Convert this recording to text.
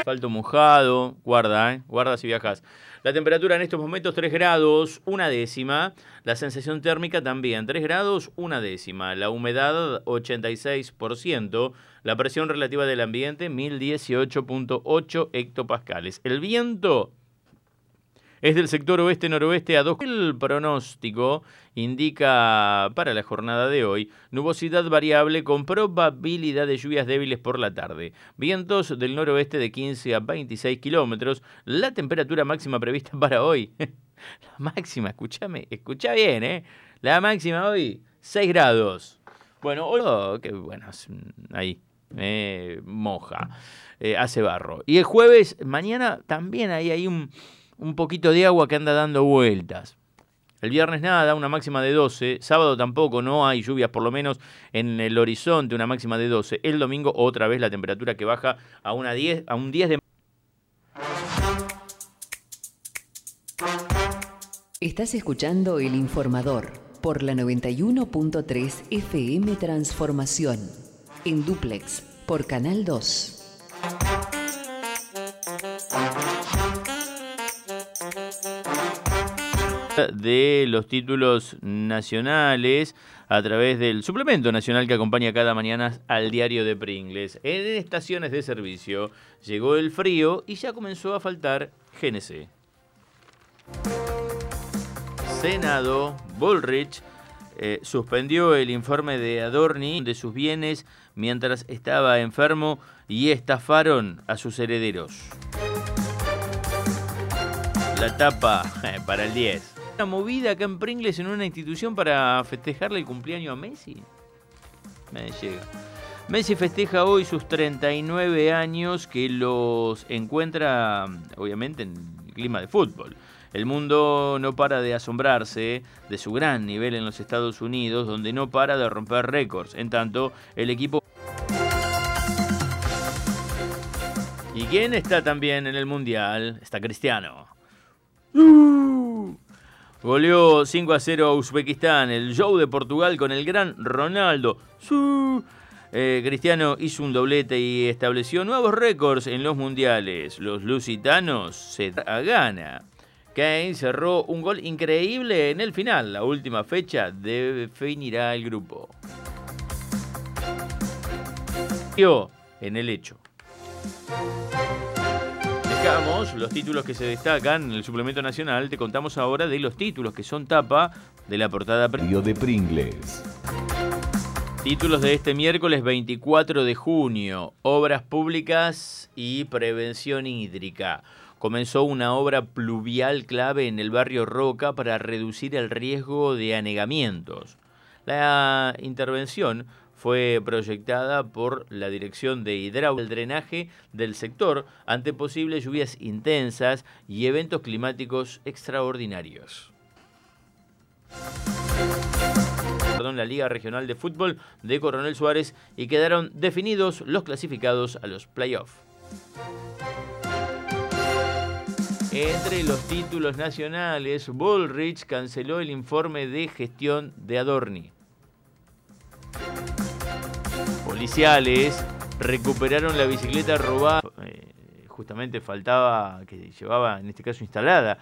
Asfalto mojado, guarda, guarda si viajas. La temperatura en estos momentos 3 grados, una décima. La sensación térmica también 3 grados, una décima. La humedad 86%. La presión relativa del ambiente 1018.8 hectopascales. El viento es del sector oeste-noroeste a 2. El pronóstico indica para la jornada de hoy nubosidad variable con probabilidad de lluvias débiles por la tarde. Vientos del noroeste de 15 a 26 kilómetros. La temperatura máxima prevista para hoy. La máxima, escucha bien, ¿eh? La máxima hoy, 6 grados. Bueno, hoy, qué bueno, ahí, moja, hace barro. Y el jueves, mañana también ahí hay un poquito de agua que anda dando vueltas. El viernes nada, una máxima de 12. Sábado tampoco, no hay lluvias, por lo menos en el horizonte, una máxima de 12. El domingo otra vez la temperatura que baja a un 10 de... Estás escuchando El Informador por la 91.3 FM Transformación. En dúplex por Canal 2. De los títulos nacionales a través del suplemento nacional que acompaña cada mañana al diario de Pringles. En estaciones de servicio llegó el frío y ya comenzó a faltar GNC. Senado, Bullrich suspendió el informe de Adorni de sus bienes mientras estaba enfermo y estafaron a sus herederos. La tapa para el 10. Una movida acá en Pringles en una institución para festejarle el cumpleaños a Messi. Me llega. Messi festeja hoy sus 39 años que los encuentra, obviamente, en el clima de fútbol. El mundo no para de asombrarse de su gran nivel en los Estados Unidos, donde no para de romper récords. En tanto, el equipo... ¿Y quién está también en el Mundial? Está Cristiano. Goleó 5-0 a Uzbekistán, el show de Portugal con el gran Ronaldo. Cristiano hizo un doblete y estableció nuevos récords en los mundiales. Los lusitanos se gana. Kane cerró un gol increíble en el final. La última fecha definirá el grupo. En el hecho. Dejamos los títulos que se destacan en el suplemento nacional. Te contamos ahora de los títulos que son tapa de la portada de Pringles. Títulos de este miércoles 24 de junio. Obras públicas y prevención hídrica. Comenzó una obra pluvial clave en el barrio Roca para reducir el riesgo de anegamientos. La intervención fue proyectada por la Dirección de Hidráulica, el drenaje del sector ante posibles lluvias intensas y eventos climáticos extraordinarios. La Liga Regional de Fútbol de Coronel Suárez y quedaron definidos los clasificados a los playoffs. Entre los títulos nacionales, Bullrich canceló el informe de gestión de Adorni. Policiales recuperaron la bicicleta robada. Justamente faltaba que llevaba, en este caso instalada,